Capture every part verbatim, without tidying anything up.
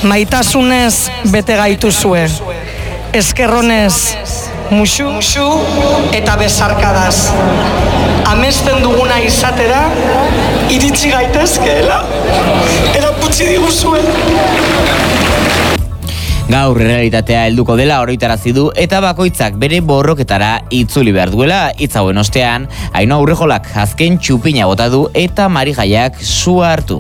maitasunez bete gaituzue, eskerronez musu, musu eta besarkadaz. Amesten duguna izatera, iritsi gaitezkeela, erakutsi diguzue. Gaur realitatea helduko dela oroitarazi du eta bakoitzak bere borroketara itzuli behar duela. Hitz hauen ostean, Ainhoa Urrejolak azken txupina bota du eta Mari Jaiak sua hartu.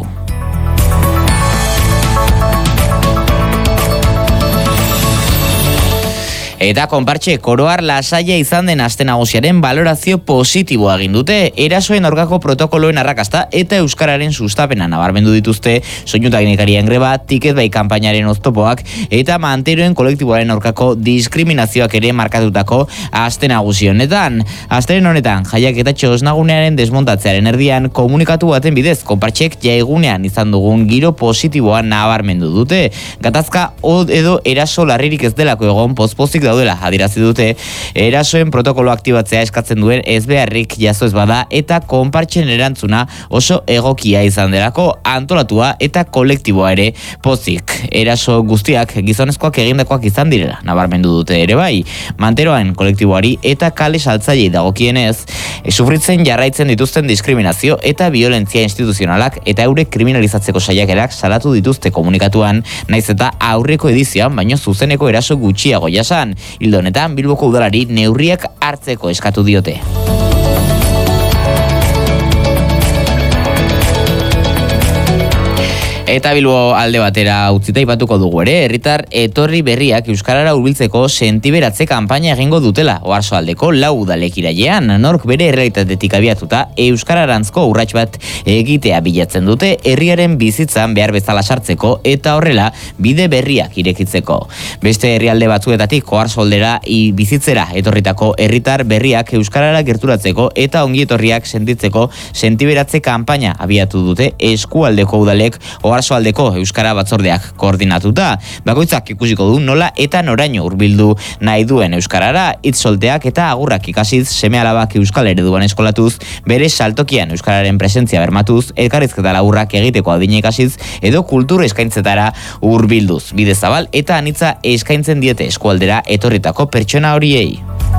Eta konpartxe koroar lasaia izan den aste nagusiaren balorazio positiboa egin dute. Erasoen aurkako protokoloen arrakasta eta euskararen sustapena nabarmendu dituzte soinu teknikarien greba, tiket bai kanpainaren oztopoak eta manteroen kolektiboaren aurkako diskriminazioak ere markatutako aste nagusi honetan. Asteren honetan, Jaiak eta Txosnagunearen desmontatzearen erdian komunikatu baten bidez konpartxek jaigunean izan dugun giro positiboa nabarmendu dute. Gatazka od edo eraso larririk ez delako egon pozpozik daudela adierazi dute. Erasoen protokolo aktibatzea eskatzen duen ezbeharrik jaso ez bada eta konpartxen erantzuna oso egokia izan delako, antolatua eta kolektiboa ere pozik. Eraso guztiak gizonezkoak egindakoak izan direla nabarmendu dute ere bai. Manteroan kolektiboari eta kale saltzailei dagokienez, sufritzen jarraitzen dituzten diskriminazio eta violentzia instituzionalak eta eurek kriminalizatzeko saiakerak salatu dituzte komunikatuan, naiz eta aurreko edizioan baino zuzeneko eraso gutxiago jasan. Hildo honetan Bilboko udalari neurriak hartzeko eskatu diote. Eta Bilbo alde batera utzita ipatuko dugu ere, herritar etorri berriak euskarara hurbiltzeko sentiberatze kanpaina egingo dutela Oarsoaldeko lau udalek irailean. Nork bere errealitatetik abiatuta euskararantzko urrats bat egitea bilatzen dute herriaren bizitzan behar bezala sartzeko eta horrela bide berriak irekitzeko. Beste herrialde batzuetatik Oarsoaldera bizitzera etorritako herritar berriak euskarara gerturatzeko eta ongi etorriak sentitzeko sentiberatze kanpaina abiatu dute eskualdeko udalek Oarsoaldeko euskara batzordeak koordinatuta. Bakoitzak ikusiko du nola eta noraino hurbildu nahi duen euskarara, hitz solteak eta agurrak ikasiz, seme-alabak euskal ereduan eskolatuz, bere saltokian euskararen presentzia bermatuz, elkarrizketa laburrak egiteko adina ikasiz edo kultura eskaintzetara hurbilduz. Bide zabal eta anitza eskaintzen diete eskualdera etorritako pertsona horiei.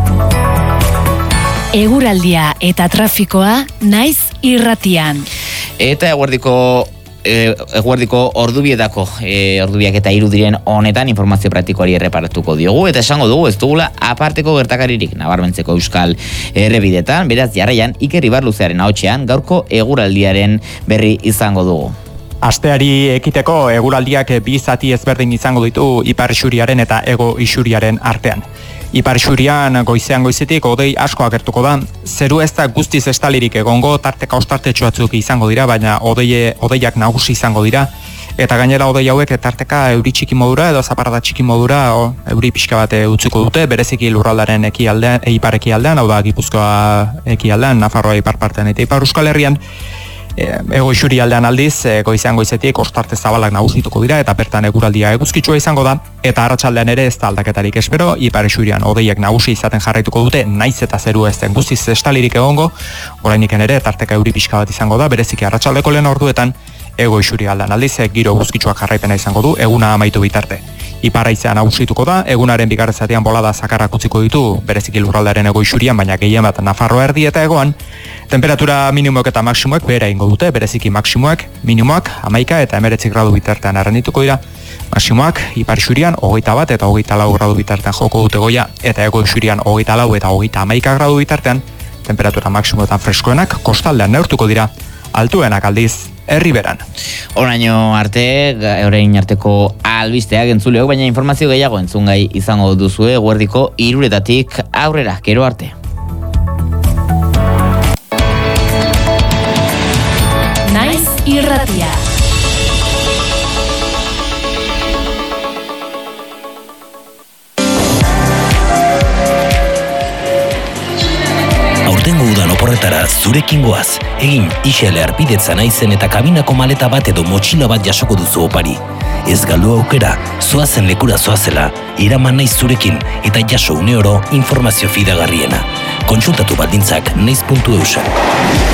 Eguraldia eta trafikoa naiz irratian. Eta eguerdiko eguerdiko ordubietako e, ordubiak eta hiru diren honetan informazio praktikoari erreparatuko diogu eta esango dugu ez dugula aparteko gertakaririk nabarmentzeko euskal errebidetan, beraz jarraian Iker Ibarluzearen ahotsean gaurko eguraldiaren berri izango dugu. Asteari ekiteko eguraldiak bi zati ezberdin izango ditu ipar isuriaren eta hego isuriaren artean. Ipar isurian goizean goizetik hodei asko agertuko da, zeru ez da guztiz estalirik egongo, tarteka ostartetxo batzuk izango dira, baina hodei, hodeiak nagusi izango dira, eta gainera hodei hauek tarteka euri txiki modura edo zaparrada txiki modura o, euri pixka bat utzuko dute, bereziki lurraldaren ekialdean, ipar ekialdean, hau da Gipuzkoa ekialdean, Nafarroa ipar partean eta ipar Euskal Herrian. Ego isuri aldean aldiz, goizean goizetik ostarte zabalak nagusituko dira eta bertan eguraldia eguzkitsua izango da eta arratsaldean ere ez da aldaketarik espero, ipar isurian hodeiak nagusi izaten jarraituko dute, naiz eta zeru ez den guztiz estalirik egongo, oraindik ere tarteka euri pixka bat izango da, bereziki arratsaldeko lehen orduetan ego isuri aldean aldiz, giro eguzkitsuak jarraipena izango du, eguna amaitu bitarte. Ipar haizea nagusituko da, egunaren bigarren zatian bolada zakarrak utziko ditu, bereziki lurraldearen ego isurian, baina gehien bat Nafarroa erdi eta egoan. Temperatura minimoak eta maksimoak behera ingo dute, bereziki maksimoak, minimoak, hamaika eta hemeretzi gradu bitartean arrendituko dira. Maksimoak, ipar isurian, hogeita bat eta hogeita lau gradu bitartean joko dute goia, eta ego isurian hogeita lau eta hogeita hamaika gradu bitartean, temperatura maksimoetan freskoenak, kostaldean neurtuko dira, altuenak aldiz, herriberan. Oraino arte, orain arteko albisteak entzuleok, baina informazio gehiago entzungai izango duzue eguerdiko hiruretatik aurrera, gero arte. Naiz irratia. Aurtengo udan oporretara zurekin goaz, egin isele arpidetza naizen eta kabinako maleta bat edo motxila bat jasoko duzu opari. Ez galdu aukera, zoazen lekura zoazela, iraman naiz zurekin eta jaso une oro informazio fidagarriena. Kontsultatu baldintzak naiz puntu eusen.